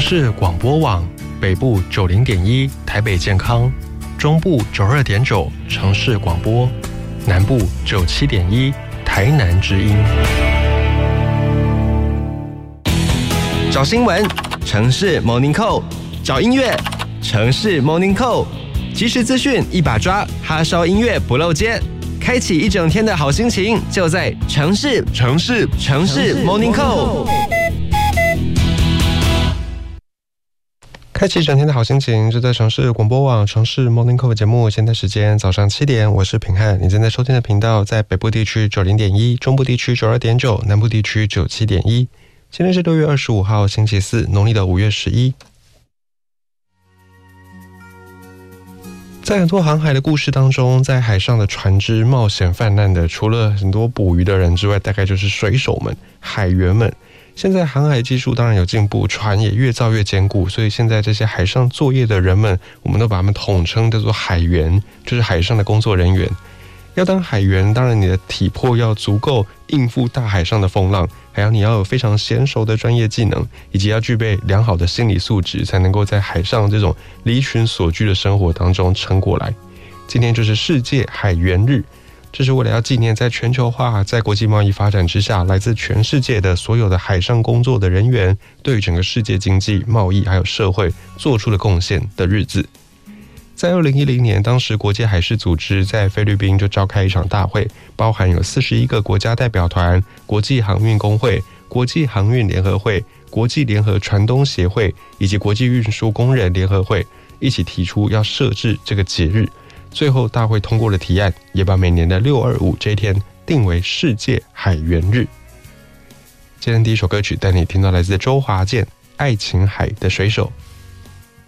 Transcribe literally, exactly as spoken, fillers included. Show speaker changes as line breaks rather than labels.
市广播网，北部九零点一台北健康，中部九二点九城市广播，南部九七点一台南之音。
找新闻，城市 Morning Call； 找音乐，城市 Morning Call。即时资讯一把抓，哈烧音乐不漏接，开启一整天的好心情，就在城市城市城市 Morning Call。
开启一整天的好心情，就在城市广播网城市 Morning Call 节目。现在时间早上七点，我是平汉。你正在收听的频道在北部地区九零点一，中部地区九二点九，南部地区九七点一。今天是六月二十五号，星期四，农历的五月十一。在很多航海的故事当中，在海上的船只冒险犯难的，除了很多捕鱼的人之外，大概就是水手们、海员们。现在航海技术当然有进步，船也越造越坚固，所以现在这些海上作业的人们，我们都把他们统称叫做海员，就是海上的工作人员。要当海员，当然你的体魄要足够应付大海上的风浪，还有你要有非常娴熟的专业技能，以及要具备良好的心理素质，才能够在海上这种离群索居的生活当中撑过来。今天就是世界海员日，这是为了要纪念在全球化、在国际贸易发展之下，来自全世界的所有的海上工作的人员对于整个世界经济、贸易还有社会做出了贡献的日子。在二零一零年，当时国际海事组织在菲律宾就召开一场大会，包含有四十一个国家代表团、国际航运工会、国际航运联合会、国际联合船东协会以及国际运输工人联合会一起提出要设置这个节日。最后大会通过了提案，也把每年的六二五这一天定为世界海员日。今天第一首歌曲带你听到来自周华健《爱琴海的水手》。